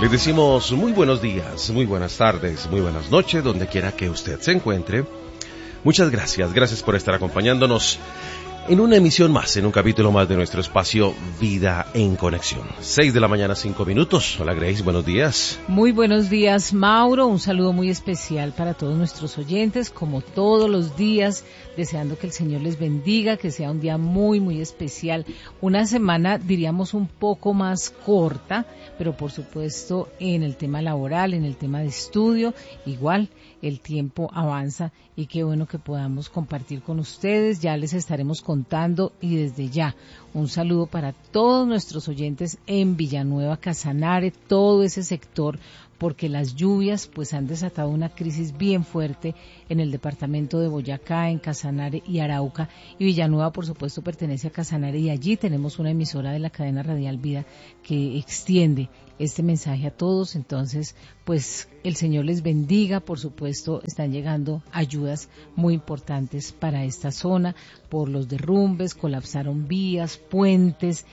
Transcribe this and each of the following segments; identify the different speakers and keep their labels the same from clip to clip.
Speaker 1: Les decimos muy buenos días, muy buenas tardes, muy buenas noches, donde quiera que usted se encuentre. Muchas gracias por estar acompañándonos en una emisión más, en un capítulo más de nuestro espacio Vida en Conexión. 6 de la mañana, 5 minutos. Hola Grace, buenos días.
Speaker 2: Muy buenos días, Mauro. Un saludo muy especial para todos nuestros oyentes, como todos los días, deseando que el Señor les bendiga, que sea un día muy, muy especial. Una semana, diríamos, un poco más corta, pero por supuesto en el tema laboral, en el tema de estudio, igual el tiempo avanza y qué bueno que podamos compartir con ustedes. Ya les estaremos contando y desde ya un saludo para todos nuestros oyentes en Villanueva, Casanare, todo ese sector, porque las lluvias pues han desatado una crisis bien fuerte en el departamento de Boyacá, en Casanare y Arauca, y Villanueva por supuesto pertenece a Casanare, y allí tenemos una emisora de la cadena radial Vida que extiende este mensaje a todos. Entonces pues el Señor les bendiga. Por supuesto están llegando ayudas muy importantes para esta zona por los derrumbes, colapsaron vías, puentes.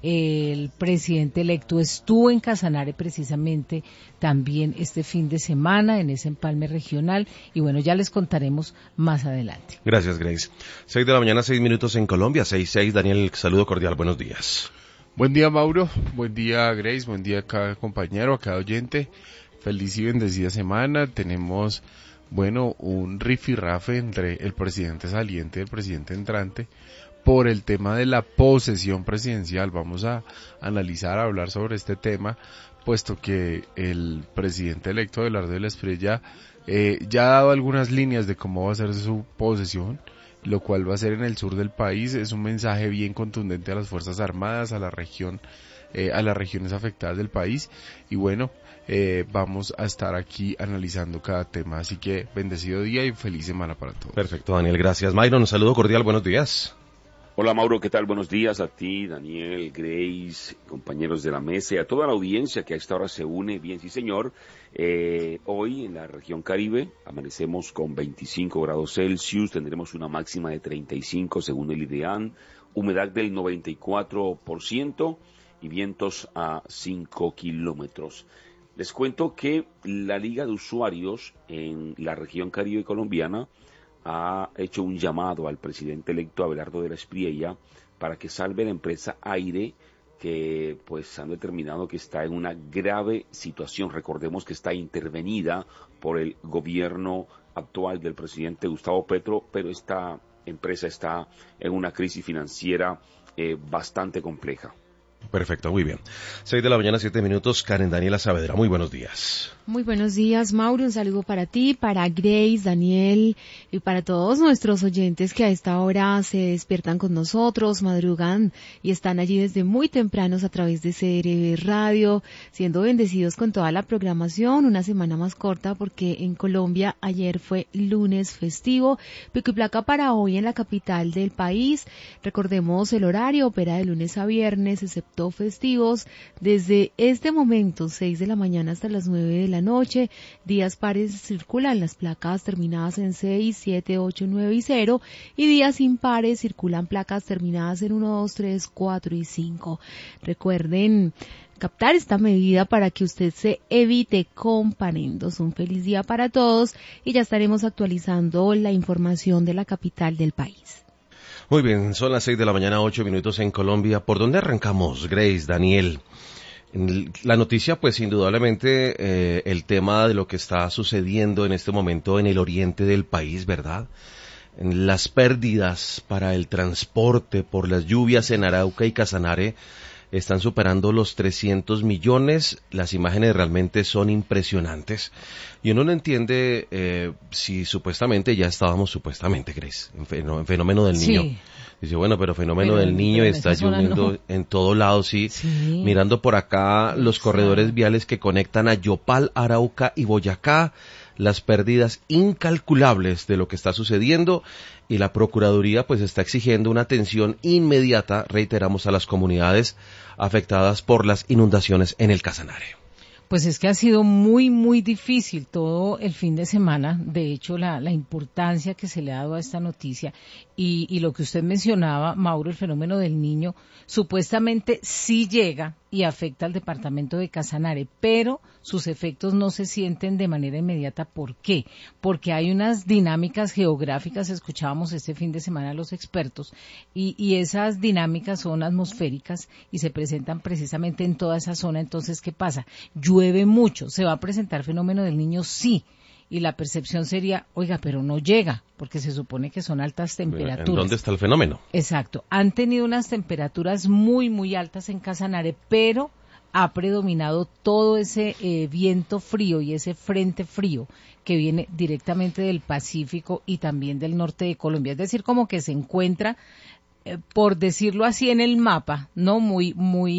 Speaker 2: El presidente electo estuvo en Casanare precisamente también este fin de semana en ese empalme regional, y bueno, ya les contaremos más adelante.
Speaker 1: Gracias, Grace. 6 de la mañana, 6 minutos en Colombia, 6:06. Daniel, saludo cordial, buenos días.
Speaker 3: Buen día, Mauro, buen día, Grace, buen día a cada compañero, a cada oyente. Feliz y bendecida semana. Tenemos, bueno, un rifirrafe entre el presidente saliente y el presidente entrante por el tema de la posesión presidencial. Vamos a analizar, a hablar sobre este tema, puesto que el presidente electo Abelardo de la Espriella ya ha dado algunas líneas de cómo va a ser su posesión, lo cual va a ser en el sur del país. Es un mensaje bien contundente a las Fuerzas Armadas, a la región, a las regiones afectadas del país, y bueno, vamos a estar aquí analizando cada tema, así que bendecido día y feliz semana para todos.
Speaker 1: Perfecto, Daniel, gracias. Myron, un saludo cordial, buenos días.
Speaker 4: Hola Mauro, ¿qué tal? Buenos días a ti, Daniel, Grace, compañeros de la mesa y a toda la audiencia que a esta hora se une. Bien, sí señor, hoy en la región Caribe amanecemos con 25 grados Celsius, tendremos una máxima de 35 según el IDEAN, humedad del 94% y vientos a 5 kilómetros. Les cuento que la Liga de Usuarios en la región Caribe colombiana ha hecho un llamado al presidente electo Abelardo de la Espriella para que salve la empresa Aire, que pues han determinado que está en una grave situación. Recordemos que está intervenida por el gobierno actual del presidente Gustavo Petro, pero esta empresa está en una crisis financiera bastante compleja.
Speaker 1: Perfecto, muy bien. 6 de la mañana, 7 minutos. Karen Daniela Saavedra, muy buenos días.
Speaker 5: Muy buenos días, Mauro. Un saludo para ti, para Grace, Daniel y para todos nuestros oyentes que a esta hora se despiertan con nosotros, madrugan y están allí desde muy tempranos a través de CRB Radio, siendo bendecidos con toda la programación. Una semana más corta porque en Colombia ayer fue lunes festivo. Pico y placa para hoy en la capital del país. Recordemos el horario, opera de lunes a viernes, excepto festivos, desde este momento 6 de la mañana hasta las 9 de la noche. Días pares circulan las placas terminadas en 6, 7, 8, 9 y 0, y días impares circulan placas terminadas en 1, 2, 3, 4 y 5. Recuerden captar esta medida para que usted se evite comparendos. Un feliz día para todos y ya estaremos actualizando la información de la capital del país.
Speaker 1: Muy bien, son las 6 de la mañana, 8 minutos en Colombia. ¿Por dónde arrancamos, Grace, Daniel? La noticia, pues indudablemente, el tema de lo que está sucediendo en este momento en el oriente del país, ¿verdad? Las pérdidas para el transporte por las lluvias en Arauca y Casanare están superando los 300 millones. Las imágenes realmente son impresionantes. Y uno no entiende si supuestamente ya estábamos, Grace, en fenómeno del niño. Sí. Dice, bueno, pero fenómeno del niño, está lloviendo no. En todo lado, sí. Mirando por acá los corredores viales que conectan a Yopal, Arauca y Boyacá, las pérdidas incalculables de lo que está sucediendo, y la Procuraduría pues está exigiendo una atención inmediata, reiteramos, a las comunidades afectadas por las inundaciones en el Casanare.
Speaker 2: Pues es que ha sido muy, muy difícil todo el fin de semana. De hecho, la importancia que se le ha dado a esta noticia y lo que usted mencionaba, Mauro, el fenómeno del Niño, supuestamente sí llega y afecta al departamento de Casanare, pero sus efectos no se sienten de manera inmediata. ¿Por qué? Porque hay unas dinámicas geográficas, escuchábamos este fin de semana a los expertos, y esas dinámicas son atmosféricas y se presentan precisamente en toda esa zona. Entonces, ¿qué pasa? Llueve mucho, ¿se va a presentar fenómeno del Niño? Sí. Y la percepción sería, oiga, pero no llega, porque se supone que son altas temperaturas.
Speaker 1: ¿En dónde está el fenómeno?
Speaker 2: Exacto. Han tenido unas temperaturas muy, muy altas en Casanare, pero ha predominado todo ese viento frío y ese frente frío que viene directamente del Pacífico y también del norte de Colombia. Es decir, como que se encuentra, por decirlo así en el mapa, no muy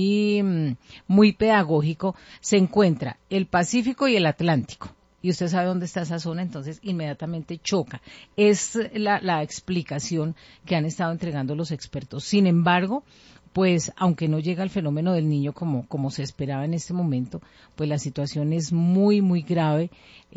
Speaker 2: pedagógico, se encuentra el Pacífico y el Atlántico. Y usted sabe dónde está esa zona, entonces inmediatamente choca. Es la explicación que han estado entregando los expertos. Sin embargo, pues aunque no llega el fenómeno del Niño como se esperaba en este momento, pues la situación es muy, muy grave.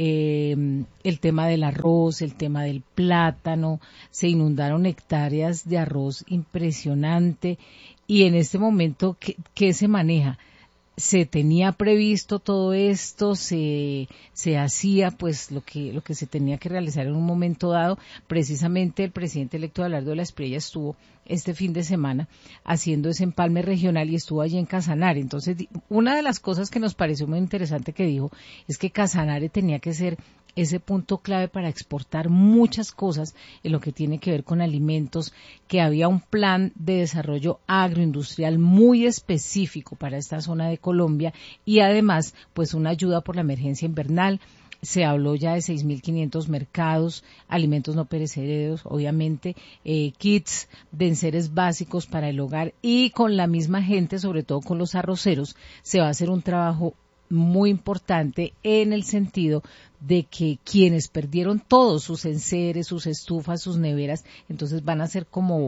Speaker 2: El tema del arroz, el tema del plátano, se inundaron hectáreas de arroz impresionante. Y en este momento, ¿qué se maneja? Se tenía previsto todo esto, se hacía pues lo que se tenía que realizar en un momento dado. Precisamente el presidente electo Abelardo de la Espriella estuvo este fin de semana haciendo ese empalme regional y estuvo allí en Casanare. Entonces, una de las cosas que nos pareció muy interesante que dijo es que Casanare tenía que ser ese punto clave para exportar muchas cosas en lo que tiene que ver con alimentos, que había un plan de desarrollo agroindustrial muy específico para esta zona de Colombia y además pues una ayuda por la emergencia invernal. Se habló ya de 6.500 mercados, alimentos no perecederos, obviamente, kits de enseres básicos para el hogar, y con la misma gente, sobre todo con los arroceros, se va a hacer un trabajo muy importante en el sentido de que quienes perdieron todos sus enseres, sus estufas, sus neveras, entonces van a hacer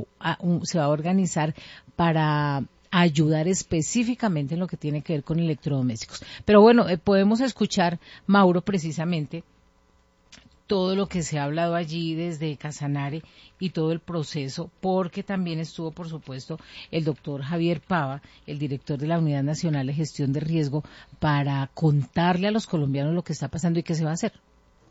Speaker 2: se va a organizar para ayudar específicamente en lo que tiene que ver con electrodomésticos. Pero bueno, podemos escuchar, Mauro, precisamente todo lo que se ha hablado allí desde Casanare y todo el proceso, porque también estuvo, por supuesto, el doctor Javier Pava, el director de la Unidad Nacional de Gestión de Riesgo, para contarle a los colombianos lo que está pasando y qué se va a hacer.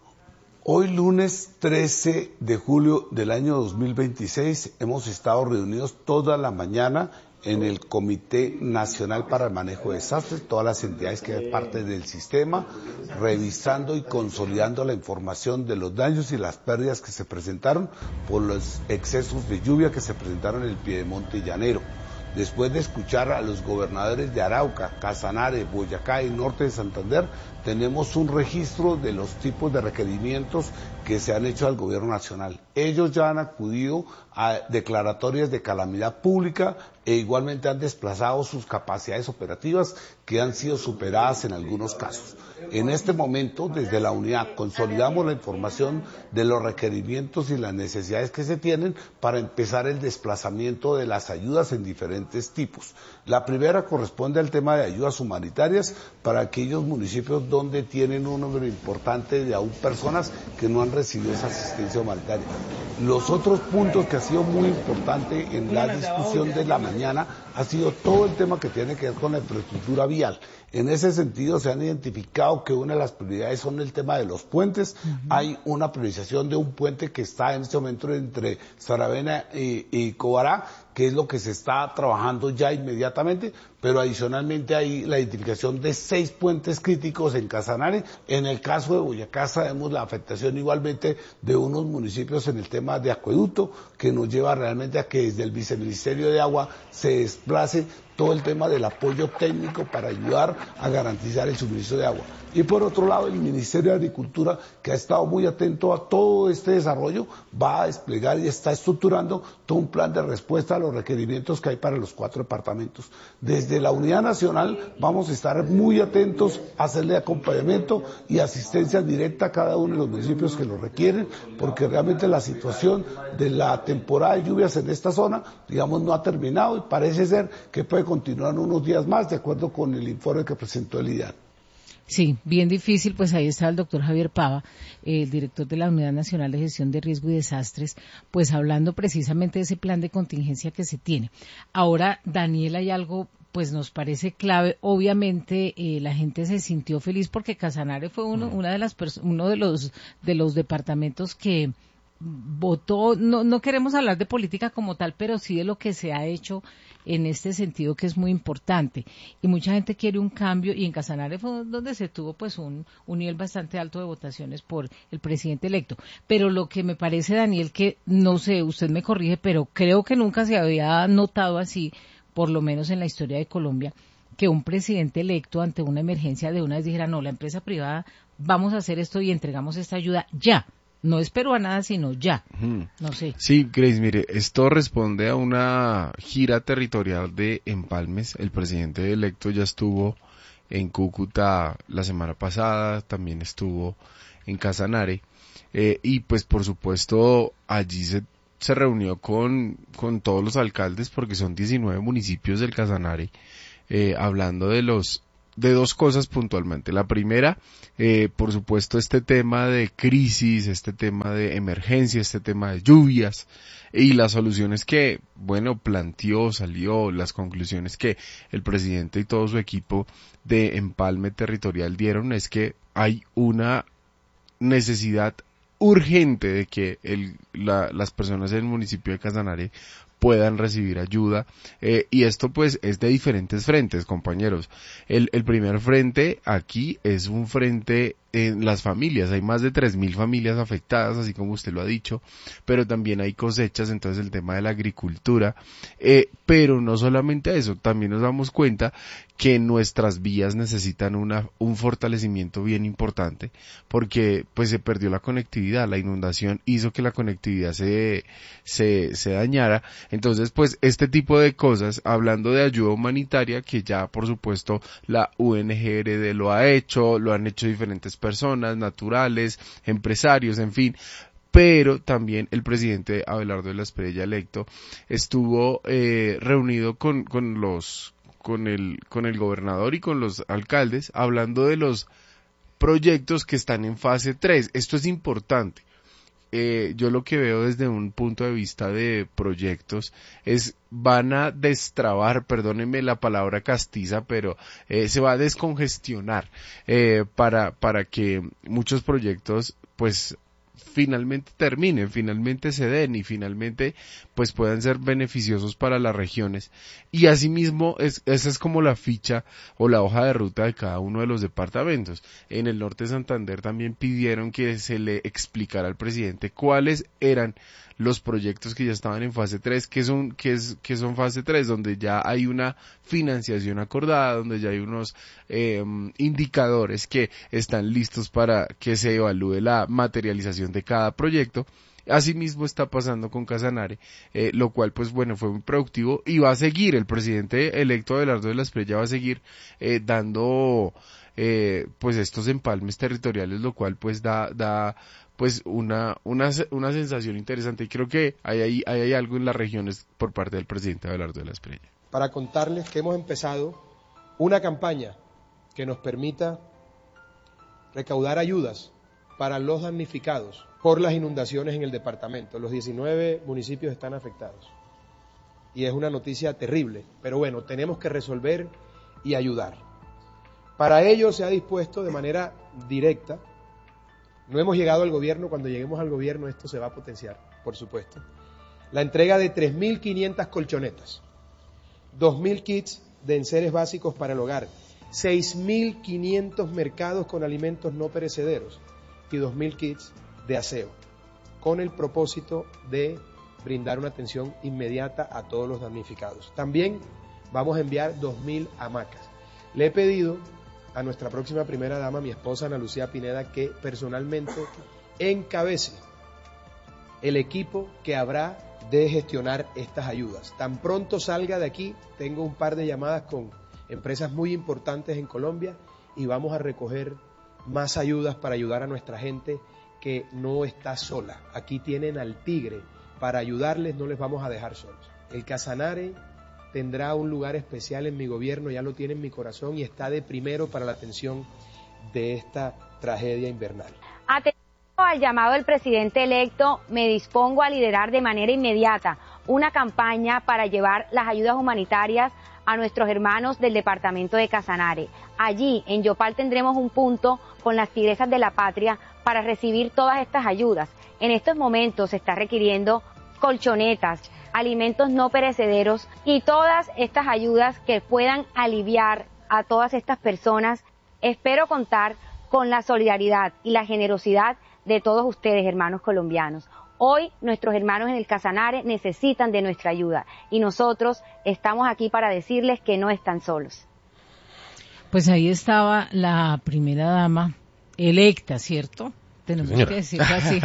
Speaker 6: Hoy, lunes 13 de julio del año 2026, hemos estado reunidos toda la mañana en el Comité Nacional para el Manejo de Desastres, todas las entidades que hacen parte del sistema, revisando y consolidando la información de los daños y las pérdidas que se presentaron por los excesos de lluvia que se presentaron en el Piedemonte Llanero. Después de escuchar a los gobernadores de Arauca, Casanare, Boyacá y Norte de Santander, tenemos un registro de los tipos de requerimientos que se han hecho al gobierno nacional. Ellos ya han acudido a declaratorias de calamidad pública e igualmente han desplazado sus capacidades operativas que han sido superadas en algunos casos. En este momento, desde la unidad, consolidamos la información de los requerimientos y las necesidades que se tienen para empezar el desplazamiento de las ayudas en diferentes tipos. La primera corresponde al tema de ayudas humanitarias para aquellos municipios donde tienen un número importante de aún personas que no han recibido esa asistencia humanitaria. Los otros puntos que ha sido muy importante en la discusión de la mañana ha sido todo el tema que tiene que ver con la infraestructura vial. En ese sentido se han identificado que una de las prioridades son el tema de los puentes. Hay una priorización de un puente que está en este momento entre Saravena y Cobará, que es lo que se está trabajando ya inmediatamente, pero adicionalmente hay la identificación de 6 puentes críticos en Casanare. En el caso de Boyacá sabemos la afectación igualmente de unos municipios en el tema de acueducto, que nos lleva realmente a que desde el Viceministerio de Agua se desplace todo el tema del apoyo técnico para ayudar a garantizar el suministro de agua. Y por otro lado, el Ministerio de Agricultura, que ha estado muy atento a todo este desarrollo, va a desplegar y está estructurando todo un plan de respuesta a los requerimientos que hay para los 4 departamentos. Desde la Unidad Nacional vamos a estar muy atentos a hacerle acompañamiento y asistencia directa a cada uno de los municipios que lo requieren, porque realmente la situación de la temporada de lluvias en esta zona, digamos, no ha terminado y parece ser que puede continuar unos días más, de acuerdo con el informe que presentó el IDAN.
Speaker 2: Sí, bien difícil, pues ahí está el doctor Javier Pava, el director de la Unidad Nacional de Gestión de Riesgo y Desastres, pues hablando precisamente de ese plan de contingencia que se tiene. Ahora, Daniel, hay algo, pues nos parece clave. Obviamente, la gente se sintió feliz porque Casanare fue uno de los departamentos que votó. No queremos hablar de política como tal, pero sí de lo que se ha hecho en este sentido, que es muy importante, y mucha gente quiere un cambio, y en Casanare fue donde se tuvo pues un nivel bastante alto de votaciones por el presidente electo. Pero lo que me parece, Daniel, que no sé, usted me corrige, pero creo que nunca se había notado así, por lo menos en la historia de Colombia, que un presidente electo ante una emergencia de una vez dijera: no, la empresa privada, vamos a hacer esto y entregamos esta ayuda ya. No espero a nada, sino ya. No sé.
Speaker 3: Sí, Grace, mire, esto responde a una gira territorial de empalmes. El presidente electo ya estuvo en Cúcuta la semana pasada, también estuvo en Casanare, y pues por supuesto allí se reunió con todos los alcaldes, porque son 19 municipios del Casanare, hablando de dos cosas puntualmente. La primera, por supuesto, este tema de crisis, este tema de emergencia, este tema de lluvias y las soluciones que, salió, las conclusiones que el presidente y todo su equipo de empalme territorial dieron, es que hay una necesidad urgente de que las personas en el municipio de Casanare puedan recibir ayuda, y esto pues es de diferentes frentes, compañeros. El primer frente aquí es un frente en las familias. Hay más de 3.000 familias afectadas, así como usted lo ha dicho, pero también hay cosechas, entonces el tema de la agricultura, pero no solamente eso, también nos damos cuenta que nuestras vías necesitan un fortalecimiento bien importante, porque pues se perdió la conectividad, la inundación hizo que la conectividad se dañara. Entonces pues este tipo de cosas, hablando de ayuda humanitaria, que ya por supuesto la UNGRD lo ha hecho, lo han hecho diferentes personas, naturales, empresarios, en fin, pero también el presidente Abelardo de la Espriella electo estuvo reunido con el gobernador y con los alcaldes, hablando de los proyectos que están en fase 3. Esto es importante. Yo lo que veo desde un punto de vista de proyectos van a destrabar, perdónenme la palabra castiza, pero se va a descongestionar para que muchos proyectos pues finalmente terminen, finalmente se den y finalmente pues puedan ser beneficiosos para las regiones. Y asimismo esa es como la ficha o la hoja de ruta de cada uno de los departamentos. En el norte de Santander también pidieron que se le explicara al presidente cuáles eran los proyectos que ya estaban en fase 3, que son fase 3, donde ya hay una financiación acordada, donde ya hay unos indicadores que están listos para que se evalúe la materialización de cada proyecto. Asimismo está pasando con Casanare, lo cual pues bueno, fue muy productivo y va a seguir, el presidente electo Abelardo de la Espriella va a seguir dando pues estos empalmes territoriales, lo cual pues da pues una sensación interesante, y creo que hay algo en las regiones por parte del presidente Abelardo de la Espriella.
Speaker 7: Para contarles que hemos empezado una campaña que nos permita recaudar ayudas para los damnificados por las inundaciones en el departamento. Los 19 municipios están afectados y es una noticia terrible, pero bueno, tenemos que resolver y ayudar. Para ello se ha dispuesto de manera directa. No hemos llegado al gobierno, cuando lleguemos al gobierno esto se va a potenciar, por supuesto. La entrega de 3.500 colchonetas, 2.000 kits de enseres básicos para el hogar, 6.500 mercados con alimentos no perecederos y 2.000 kits de aseo, con el propósito de brindar una atención inmediata a todos los damnificados. También vamos a enviar 2.000 hamacas. Le he pedido a nuestra próxima primera dama, mi esposa Ana Lucía Pineda, que personalmente encabece el equipo que habrá de gestionar estas ayudas. Tan pronto salga de aquí, tengo un par de llamadas con empresas muy importantes en Colombia y vamos a recoger más ayudas para ayudar a nuestra gente que no está sola. Aquí tienen al tigre para ayudarles, no les vamos a dejar solos. El Casanare tendrá un lugar especial en mi gobierno, ya lo tiene en mi corazón y está de primero para la atención de esta tragedia invernal.
Speaker 8: Atendiendo al llamado del presidente electo, me dispongo a liderar de manera inmediata una campaña para llevar las ayudas humanitarias a nuestros hermanos del departamento de Casanare. Allí, en Yopal, tendremos un punto con las Tigresas de la Patria para recibir todas estas ayudas. En estos momentos se está requiriendo colchonetas, alimentos no perecederos y todas estas ayudas que puedan aliviar a todas estas personas. Espero contar con la solidaridad y la generosidad de todos ustedes, hermanos colombianos. Hoy nuestros hermanos en el Casanare necesitan de nuestra ayuda y nosotros estamos aquí para decirles que no están solos.
Speaker 2: Pues ahí estaba la primera dama electa, ¿cierto? Tenemos que decirlo así.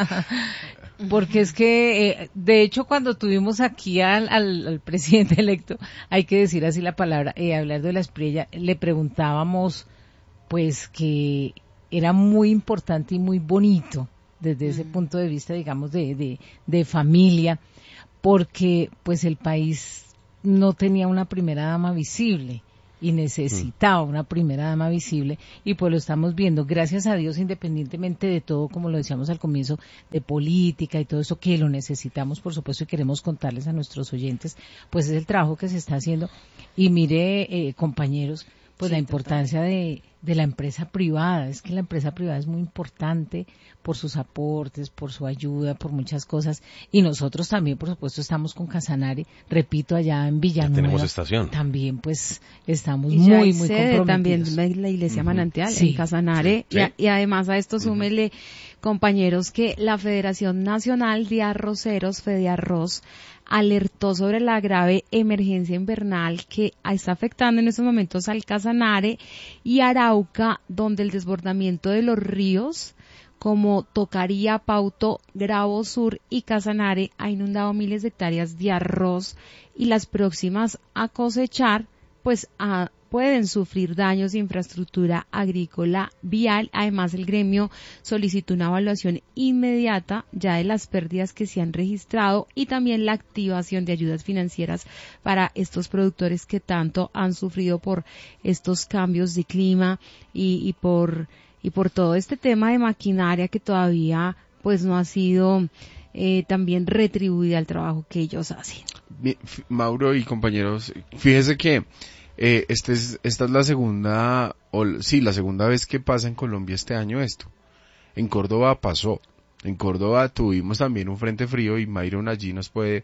Speaker 2: Porque es que, de hecho, cuando tuvimos aquí al presidente electo, hay que decir así la palabra, Abelardo de la Espriella, le preguntábamos, pues, que era muy importante y muy bonito desde ese punto de vista, digamos, de familia, porque pues el país no tenía una primera dama visible y necesitaba una primera dama visible, y pues lo estamos viendo, gracias a Dios, independientemente de todo, como lo decíamos al comienzo, de política y todo eso, que lo necesitamos, por supuesto, y queremos contarles a nuestros oyentes, pues es el trabajo que se está haciendo. Y mire, compañeros, pues sí, la importancia de la empresa privada. Es que la empresa privada es muy importante por sus aportes, por su ayuda, por muchas cosas. Y nosotros también, por supuesto, estamos con Casanare, repito, allá en Villanueva.
Speaker 1: Ya tenemos estación.
Speaker 2: También, pues, estamos muy comprometidos.
Speaker 5: También la Iglesia Manantial en Casanare. Sí. Y además a esto súmele, compañeros, que la Federación Nacional de Arroceros, Fediarroz, alertó sobre la grave emergencia invernal que está afectando en estos momentos al Casanare y Arauca, donde el desbordamiento de los ríos como Tocaría, Pauto, Gravo Sur y Casanare ha inundado miles de hectáreas de arroz, y las próximas a cosechar pues pueden sufrir daños de infraestructura agrícola vial. Además, el gremio solicitó una evaluación inmediata ya de las pérdidas que se han registrado y también la activación de ayudas financieras para estos productores que tanto han sufrido por estos cambios de clima y por todo este tema de maquinaria que todavía pues no ha sido también retribuida al trabajo que ellos hacen.
Speaker 3: Mauro y compañeros, fíjese que esta es la segunda vez que pasa en Colombia este año esto. En Córdoba pasó. En Córdoba tuvimos también un frente frío y Myron allí nos puede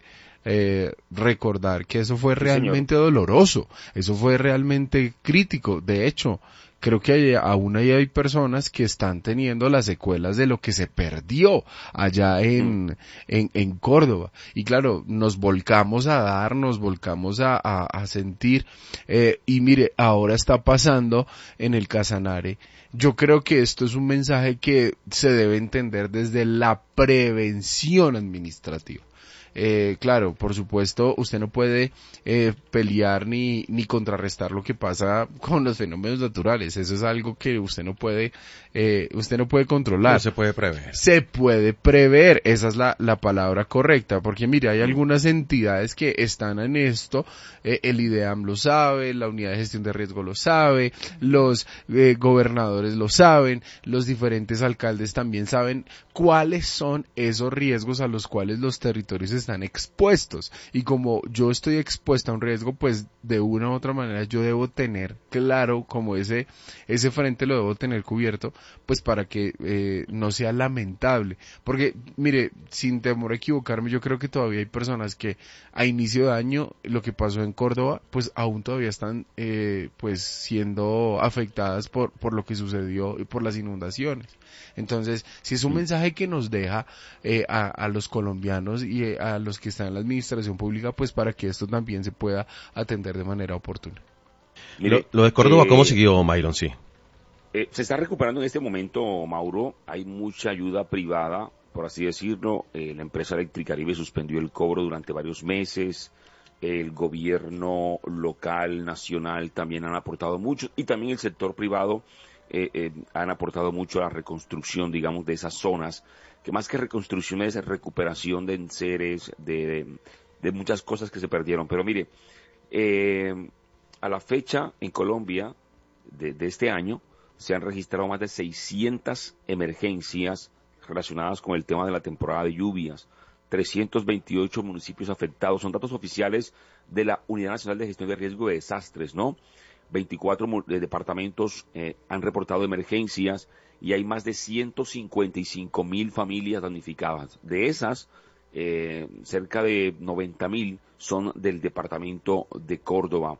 Speaker 3: recordar que eso fue realmente doloroso. Eso fue realmente crítico. De hecho, creo que aún hay personas que están teniendo las secuelas de lo que se perdió allá en Córdoba. Y claro, nos volcamos a dar, nos volcamos a sentir, y mire, ahora está pasando en el Casanare. Yo creo que esto es un mensaje que se debe entender desde la prevención administrativa. Claro, por supuesto, usted no puede pelear ni contrarrestar lo que pasa con los fenómenos naturales. Eso es algo que usted no puede controlar.
Speaker 1: No se puede prever.
Speaker 3: Se puede prever, esa es la palabra correcta, porque mire, hay algunas entidades que están en esto, el IDEAM lo sabe, la Unidad de Gestión de Riesgo lo sabe, los gobernadores lo saben, los diferentes alcaldes también saben cuáles son esos riesgos a los cuales los territorios están expuestos, y como yo estoy expuesto a un riesgo, pues de una u otra manera yo debo tener claro como ese frente lo debo tener cubierto, pues para que no sea lamentable, porque mire, sin temor a equivocarme, yo creo que todavía hay personas que a inicio de año, lo que pasó en Córdoba, pues aún todavía están pues siendo afectadas por lo que sucedió y por las inundaciones. Entonces, si es un mensaje que nos deja a los colombianos y a los que están en la administración pública, pues para que esto también se pueda atender de manera oportuna.
Speaker 1: Mire, lo de Córdoba, ¿cómo siguió, Myron? Sí.
Speaker 4: Se está recuperando en este momento, Mauro. Hay mucha ayuda privada, por así decirlo. La empresa Electricaribe suspendió el cobro durante varios meses. El gobierno local, nacional, también han aportado mucho. Y también el sector privado han aportado mucho a la reconstrucción, digamos, de esas zonas, que más que reconstrucción es recuperación de enseres, de muchas cosas que se perdieron. Pero mire, a la fecha en Colombia de este año, se han registrado más de 600 emergencias relacionadas con el tema de la temporada de lluvias. 328 municipios afectados, son datos oficiales de la Unidad Nacional de Gestión de Riesgo de Desastres, ¿no? 24 departamentos han reportado emergencias y hay más de 155.000 familias damnificadas. De esas, cerca de 90.000 son del departamento de Córdoba.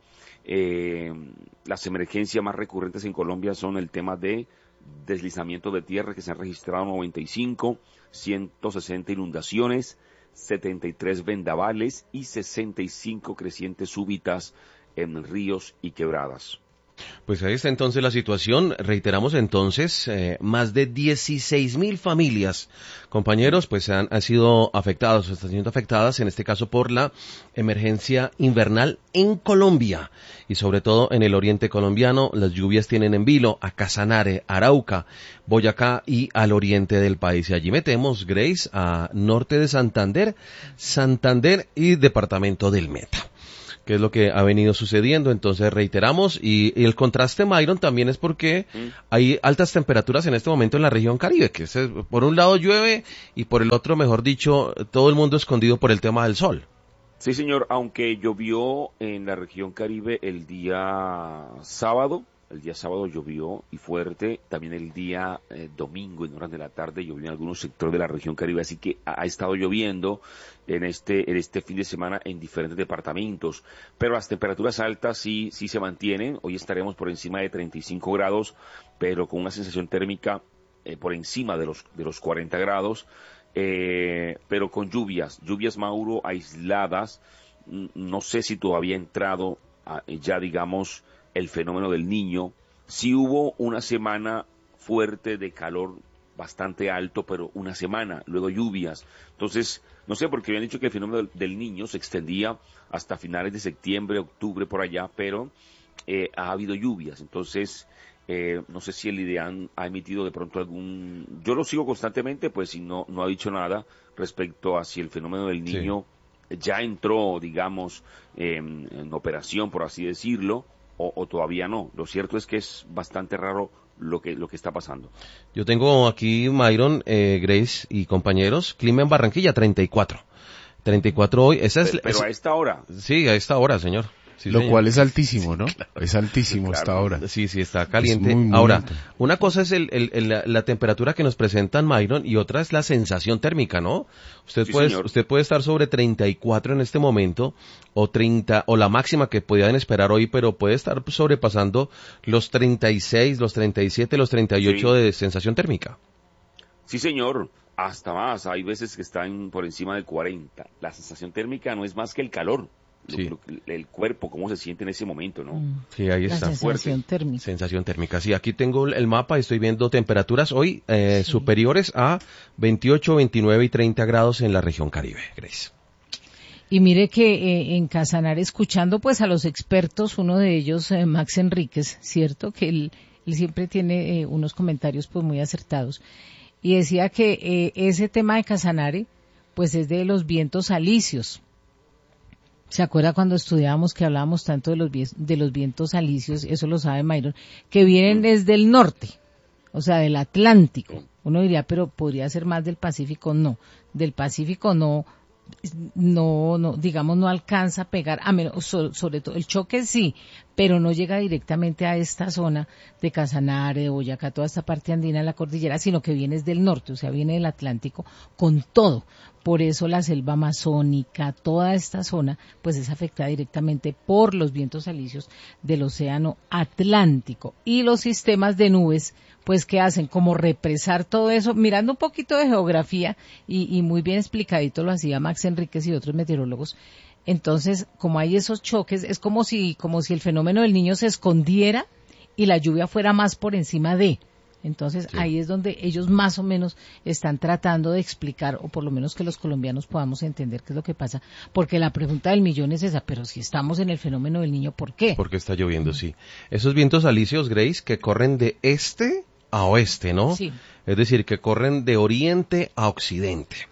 Speaker 4: Las emergencias más recurrentes en Colombia son el tema de deslizamiento de tierra, que se han registrado 95, 160 inundaciones, 73 vendavales y 65 crecientes súbitas en ríos y quebradas.
Speaker 1: Pues ahí está entonces la situación. Reiteramos entonces, más de 16.000 familias, compañeros, pues han sido afectadas, o están siendo afectadas, en este caso por la emergencia invernal en Colombia. Y sobre todo en el oriente colombiano, las lluvias tienen en vilo a Casanare, Arauca, Boyacá y al oriente del país. Y allí metemos, Grace, a norte de Santander y departamento del Meta, que es lo que ha venido sucediendo. Entonces reiteramos, y el contraste, Myron, también es porque hay altas temperaturas en este momento en la región Caribe, que por un lado llueve y por el otro, mejor dicho, todo el mundo escondido por el tema del sol.
Speaker 4: Sí, señor, aunque llovió en la región Caribe el día sábado llovió y fuerte, también el día domingo en horas de la tarde llovió en algunos sectores de la región Caribe, así que ha estado lloviendo en este fin de semana en diferentes departamentos, pero las temperaturas altas sí se mantienen. Hoy estaremos por encima de 35 grados, pero con una sensación térmica por encima de los 40 grados, pero con lluvias, Mauro, aisladas. No sé si todavía ha entrado ya, digamos, el fenómeno del Niño. Sí hubo una semana fuerte de calor bastante alto, pero una semana, luego lluvias. Entonces, no sé, porque habían dicho que el fenómeno del Niño se extendía hasta finales de septiembre, octubre, por allá, pero ha habido lluvias. Entonces, no sé si el IDEAN ha emitido de pronto algún... Yo lo sigo constantemente, pues, y no ha dicho nada respecto a si el fenómeno del Niño ya entró, digamos, en operación, por así decirlo, o todavía no. Lo cierto es que es bastante raro lo que está pasando.
Speaker 1: Yo tengo aquí, Myron, Grace y compañeros, clima en Barranquilla, 34 hoy.
Speaker 4: Pero a esta hora.
Speaker 1: Sí, a esta hora, señor. Sí,
Speaker 3: lo
Speaker 1: señor.
Speaker 3: Cual es altísimo, ¿no?
Speaker 1: Claro.
Speaker 3: Es altísimo hasta ahora.
Speaker 1: Sí, está caliente.
Speaker 3: Es muy
Speaker 1: Ahora,
Speaker 3: alto.
Speaker 1: una cosa es la temperatura que nos presentan, Myron, y otra es la sensación térmica, ¿no? Usted puede estar sobre 34 en este momento, o 30, o la máxima que podían esperar hoy, pero puede estar sobrepasando los 36, los 37, los 38 de sensación térmica.
Speaker 4: Sí, señor. Hasta más. Hay veces que están por encima del 40. La sensación térmica no es más que el calor.
Speaker 1: Sí.
Speaker 4: El cuerpo, cómo se siente en ese momento, ¿no?
Speaker 1: Sí, ahí está.
Speaker 2: Sensación térmica.
Speaker 1: Sensación térmica. Sí, aquí tengo el mapa, estoy viendo temperaturas hoy superiores a 28, 29 y 30 grados en la región Caribe, Grace.
Speaker 2: Y mire que en Casanare, escuchando pues a los expertos, uno de ellos, Max Enríquez, ¿cierto? Que él siempre tiene unos comentarios pues muy acertados. Y decía que ese tema de Casanare pues es de los vientos alisios. ¿Se acuerda cuando estudiábamos que hablábamos tanto de los vientos alisios? Eso lo sabe Myron, que vienen desde el norte, o sea, del Atlántico. Uno diría, pero podría ser más del Pacífico. No, del Pacífico no, digamos, no alcanza a pegar, a menos, sobre todo el choque sí, pero no llega directamente a esta zona de Casanare, de Boyacá, toda esta parte andina de la cordillera, sino que viene desde el norte, o sea, viene del Atlántico con todo. Por eso la selva amazónica, toda esta zona, pues es afectada directamente por los vientos alisios del océano Atlántico. Y los sistemas de nubes, pues que hacen como represar todo eso, mirando un poquito de geografía, y muy bien explicadito lo hacía Max Enríquez y otros meteorólogos. Entonces, como hay esos choques, es como si el fenómeno del Niño se escondiera y la lluvia fuera más por encima de... Entonces, sí, ahí es donde ellos más o menos están tratando de explicar, o por lo menos que los colombianos podamos entender qué es lo que pasa, porque la pregunta del millón es esa, pero si estamos en el fenómeno del Niño, ¿por qué?
Speaker 1: Porque está lloviendo, sí. Esos vientos alisios, Grace, que corren de este a oeste, ¿no?
Speaker 2: Sí.
Speaker 1: Es decir, que corren de oriente a occidente.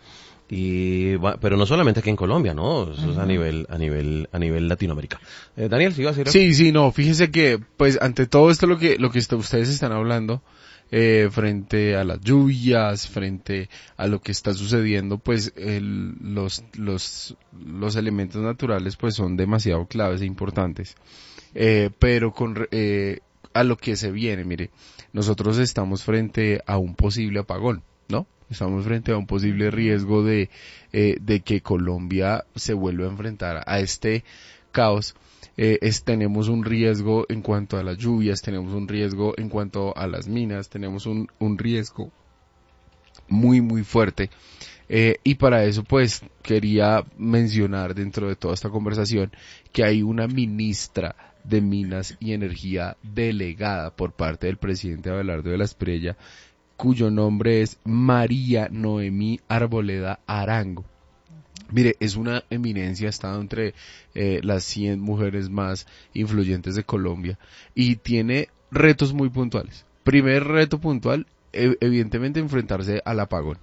Speaker 1: Pero no solamente aquí en Colombia, ¿no? Eso es a nivel Latinoamérica. Daniel, ¿sí iba a decir?
Speaker 3: Sí, no, fíjese que, pues, ante todo esto lo que ustedes están hablando, frente a las lluvias, frente a lo que está sucediendo, pues, los elementos naturales, pues, son demasiado claves e importantes. Pero a lo que se viene, mire, nosotros estamos frente a un posible apagón, ¿no? Estamos frente a un posible riesgo de que Colombia se vuelva a enfrentar a este caos. Tenemos un riesgo en cuanto a las lluvias, tenemos un riesgo en cuanto a las minas, tenemos un riesgo muy, muy fuerte. Y para eso, pues, quería mencionar dentro de toda esta conversación que hay una ministra de Minas y Energía delegada por parte del presidente Abelardo de la Espriella, cuyo nombre es María Noemí Arboleda Arango. Mire, es una eminencia, ha estado entre las 100 mujeres más influyentes de Colombia y tiene retos muy puntuales. Primer reto puntual, evidentemente enfrentarse al apagón.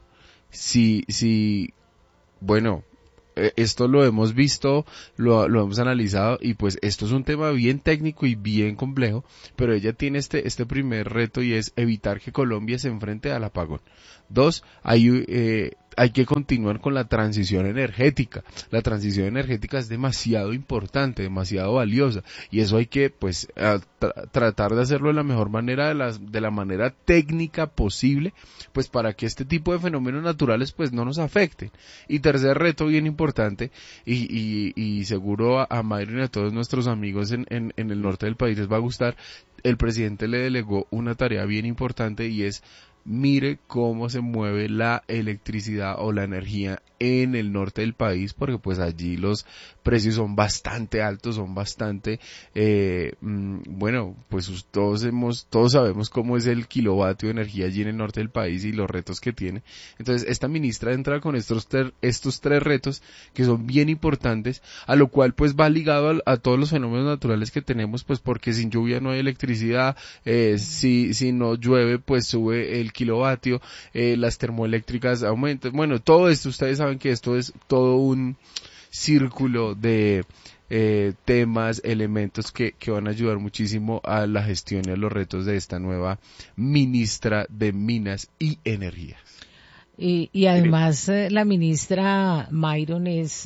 Speaker 3: Bueno, esto lo hemos visto, lo hemos analizado y pues esto es un tema bien técnico y bien complejo, pero ella tiene este primer reto y es evitar que Colombia se enfrente al apagón. 2, hay que continuar con la transición energética. La transición energética es demasiado importante, demasiado valiosa y eso hay que pues tratar de hacerlo de la mejor manera, de la manera técnica posible, pues para que este tipo de fenómenos naturales pues no nos afecten. Y tercer reto bien importante y seguro a Mayron y a todos nuestros amigos en el norte del país les va a gustar, el presidente le delegó una tarea bien importante y es: mire cómo se mueve la electricidad o la energía en el norte del país, porque pues allí los precios son bastante altos, son bastante, bueno, pues todos sabemos cómo es el kilovatio de energía allí en el norte del país y los retos que tiene. Entonces esta ministra entra con estos tres retos que son bien importantes, a lo cual pues va ligado a todos los fenómenos naturales que tenemos, pues porque sin lluvia no hay electricidad, si no llueve pues sube el kilovatio, las termoeléctricas aumentan. Bueno, todo esto, ustedes saben que esto es todo un círculo de temas, elementos que van a ayudar muchísimo a la gestión y a los retos de esta nueva ministra de Minas y Energía.
Speaker 2: Y además la ministra Mayron es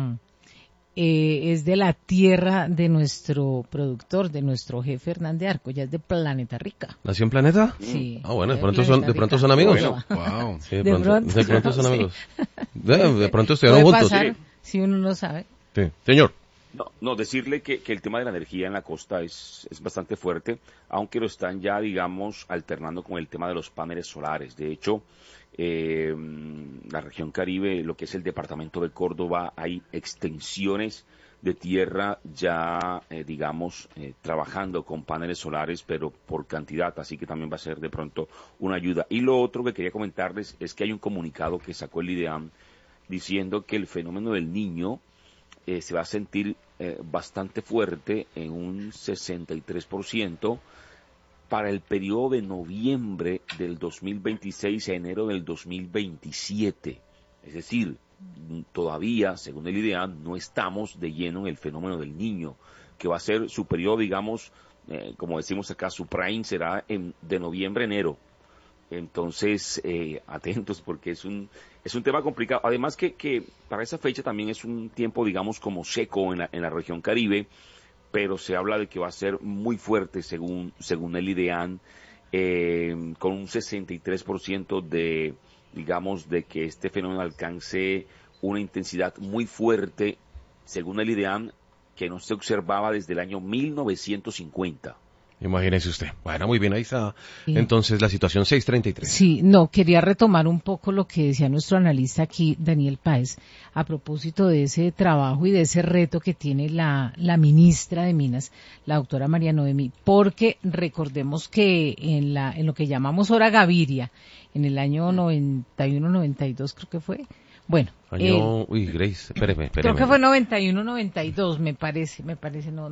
Speaker 2: de la tierra de nuestro productor, de nuestro jefe Hernández Arco, ya es de Planeta Rica.
Speaker 1: ¿Nació en Planeta?
Speaker 2: Sí.
Speaker 1: Ah, bueno, de pronto son amigos.
Speaker 2: Wow.
Speaker 1: Sí, de pronto son amigos. De pronto
Speaker 2: puede
Speaker 1: estuvieron juntos.
Speaker 2: Pasar, si uno no sabe.
Speaker 1: Sí. Señor.
Speaker 4: No, decirle que el tema de la energía en la costa es bastante fuerte, aunque lo están ya, digamos, alternando con el tema de los paneles solares. De hecho, la región Caribe, lo que es el departamento de Córdoba, hay extensiones de tierra ya, digamos, trabajando con paneles solares, pero por cantidad, así que también va a ser de pronto una ayuda. Y lo otro que quería comentarles es que hay un comunicado que sacó el IDEAM diciendo que el fenómeno del Niño se va a sentir bastante fuerte en un 63%, para el periodo de noviembre del 2026 a enero del 2027. Es decir, todavía, según el IDEAM, no estamos de lleno en el fenómeno del Niño, que va a ser su periodo, digamos, como decimos acá, su prime será de noviembre a enero. Entonces, atentos, porque es un tema complicado. Además que para esa fecha también es un tiempo, digamos, como seco en la región Caribe, pero se habla de que va a ser muy fuerte según el IDEAM, con un 63% de que este fenómeno alcance una intensidad muy fuerte, según el IDEAM, que no se observaba desde el año 1950.
Speaker 1: Imagínese usted. Bueno, muy bien, ahí está. Sí. Entonces, la situación 633.
Speaker 2: Sí, no, quería retomar un poco lo que decía nuestro analista aquí, Daniel Páez, a propósito de ese trabajo y de ese reto que tiene la ministra de Minas, la doctora María Noemí, porque recordemos que en lo que llamamos Hora Gaviria, en el año 91-92 creo que fue. Bueno.
Speaker 1: Grace, espéreme.
Speaker 2: Creo que fue 91-92, me parece, no.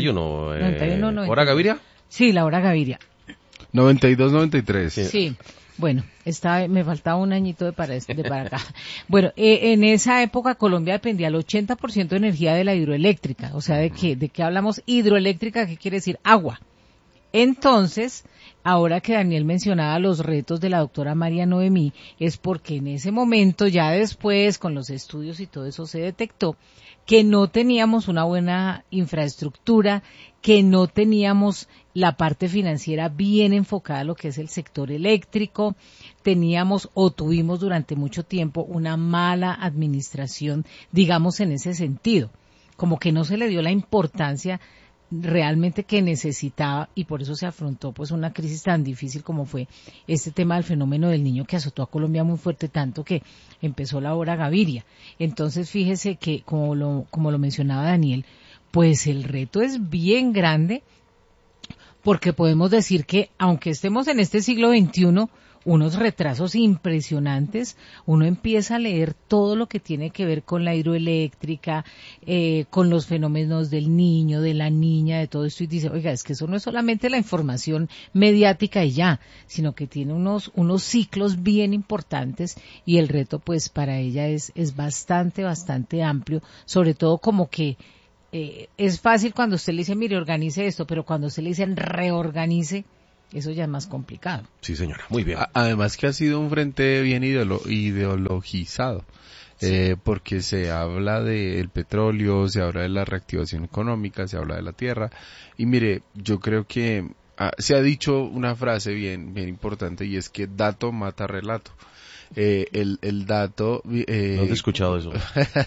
Speaker 1: 91. ¿Hora Gaviria?
Speaker 2: Sí, la Hora Gaviria.
Speaker 3: 92-93.
Speaker 2: Sí. Bueno, me faltaba un añito de para acá. Bueno, en esa época Colombia dependía al 80% de energía de la hidroeléctrica. O sea, ¿de qué hablamos? Hidroeléctrica, ¿qué quiere decir? Agua. Entonces, ahora que Daniel mencionaba los retos de la doctora María Noemí, es porque en ese momento, ya después, con los estudios y todo eso, se detectó que no teníamos una buena infraestructura, que no teníamos la parte financiera bien enfocada a lo que es el sector eléctrico, tuvimos durante mucho tiempo una mala administración, digamos, en ese sentido, como que no se le dio la importancia realmente que necesitaba, y por eso se afrontó pues una crisis tan difícil como fue este tema del fenómeno del Niño, que azotó a Colombia muy fuerte, tanto que empezó la hora Gaviria. Entonces fíjese que como lo mencionaba Daniel, pues el reto es bien grande, porque podemos decir que aunque estemos en este siglo XXI, unos retrasos impresionantes, uno empieza a leer todo lo que tiene que ver con la hidroeléctrica, con los fenómenos del niño, de la niña, de todo esto, y dice, oiga, es que eso no es solamente la información mediática y ya, sino que tiene unos ciclos bien importantes, y el reto pues para ella es bastante amplio, sobre todo como que es fácil cuando usted le dice, mire, organice esto, pero cuando usted le dice reorganice, eso ya es más complicado.
Speaker 1: Sí, señora, muy bien.
Speaker 3: Además que ha sido un frente bien ideologizado, porque se habla del petróleo, se habla de la reactivación económica, se habla de la tierra, y mire, yo creo que se ha dicho una frase bien importante, y es que dato mata relato. El dato no
Speaker 1: te he escuchado eso.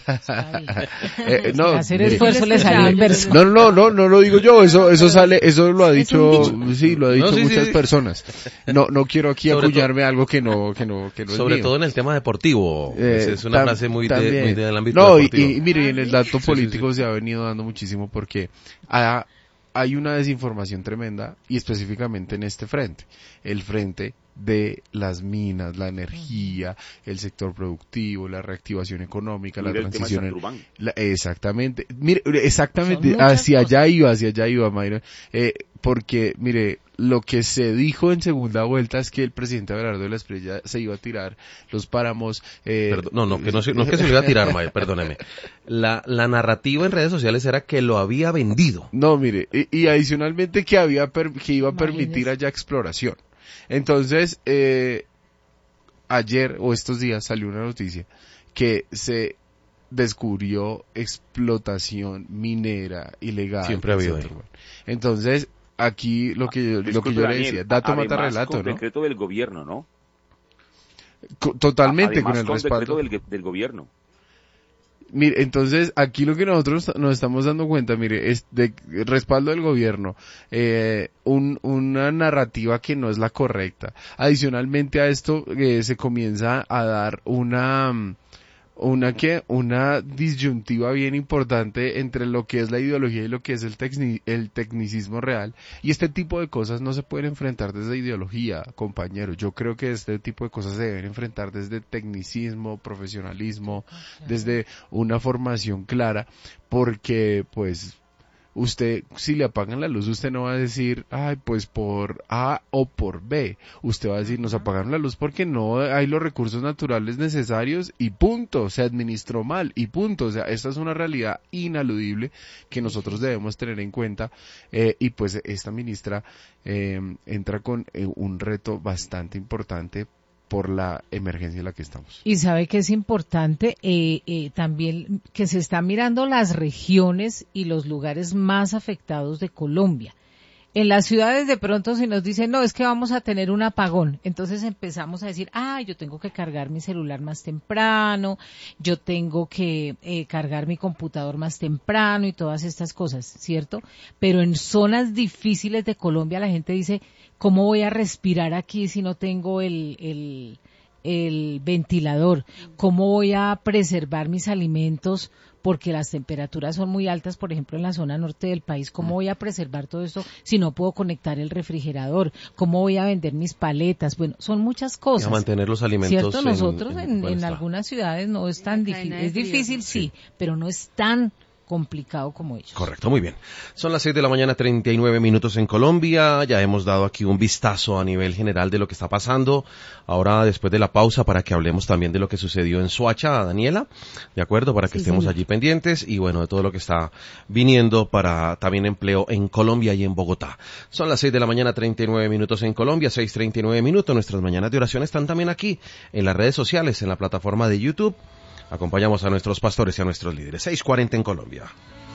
Speaker 2: No, hacer esfuerzo le salió inverso.
Speaker 3: No lo digo yo, eso sale, eso lo ha dicho, sí, lo ha dicho muchas personas. No quiero aquí apoyarme algo que no
Speaker 1: sobre
Speaker 3: es
Speaker 1: todo en el tema deportivo, es una frase muy del ámbito deportivo.
Speaker 3: Y mire, en el dato político se ha venido dando muchísimo, porque hay una desinformación tremenda, y específicamente en este frente, el frente de las minas, la energía, el sector productivo, la reactivación económica, la transición. Exactamente. Mire, hacia allá iba, Mayra. Porque, mire, lo que se dijo en segunda vuelta es que el presidente Abelardo de la Espriella se iba a tirar los páramos.
Speaker 1: No es que se lo iba a tirar, Mayra, perdóneme. La narrativa en redes sociales era que lo había vendido.
Speaker 3: No, mire, y adicionalmente que iba a permitir allá exploración. Entonces, ayer o estos días salió una noticia que se descubrió explotación minera ilegal.
Speaker 1: Siempre ha habido ahí.
Speaker 3: Entonces, aquí lo que yo le decía, dato mata relato, ¿no?
Speaker 4: Con decreto del gobierno, ¿no?
Speaker 3: Totalmente,
Speaker 4: además,
Speaker 3: con el respaldo
Speaker 4: del gobierno.
Speaker 3: Mire, entonces, aquí lo que nosotros nos estamos dando cuenta, mire, es de respaldo del gobierno, una narrativa que no es la correcta. Adicionalmente a esto, se comienza a dar una disyuntiva bien importante entre lo que es la ideología y lo que es el tecnicismo real, y este tipo de cosas no se pueden enfrentar desde ideología, compañero. Yo creo que este tipo de cosas se deben enfrentar desde tecnicismo, profesionalismo, desde una formación clara, porque pues usted, si le apagan la luz, usted no va a decir, ay, pues por A o por B. Usted va a decir, nos apagaron la luz porque no hay los recursos naturales necesarios y punto, se administró mal y punto. O sea, esta es una realidad inaludible que nosotros debemos tener en cuenta, y pues esta ministra entra con un reto bastante importante por la emergencia en la que estamos.
Speaker 2: Y sabe que es importante también que se está mirando las regiones y los lugares más afectados de Colombia. En las ciudades de pronto se nos dice, no, es que vamos a tener un apagón. Entonces empezamos a decir, yo tengo que cargar mi celular más temprano, yo tengo que cargar mi computador más temprano y todas estas cosas, ¿cierto? Pero en zonas difíciles de Colombia la gente dice, ¿cómo voy a respirar aquí si no tengo el ventilador? ¿Cómo voy a preservar mis alimentos? Porque las temperaturas son muy altas, por ejemplo, en la zona norte del país. ¿Cómo voy a preservar todo esto si no puedo conectar el refrigerador? ¿Cómo voy a vender mis paletas? Bueno, son muchas cosas.
Speaker 1: Y a mantener los alimentos.
Speaker 2: ¿Cierto? Nosotros en algunas ciudades no es tan difícil. Es difícil, sí, pero no es tan complicado como ellos.
Speaker 1: Correcto, muy bien. Son las 6 de la mañana, 39 minutos en Colombia. Ya hemos dado aquí un vistazo a nivel general de lo que está pasando. Ahora, después de la pausa, para que hablemos también de lo que sucedió en Soacha, Daniela, ¿de acuerdo? Para que estemos allí pendientes y bueno, de todo lo que está viniendo para también empleo en Colombia y en Bogotá. Son las 6 de la mañana, 39 minutos en Colombia, 6:39 minutos. Nuestras mañanas de oración están también aquí en las redes sociales, en la plataforma de YouTube. Acompañamos a nuestros pastores y a nuestros líderes. 6:40 en Colombia.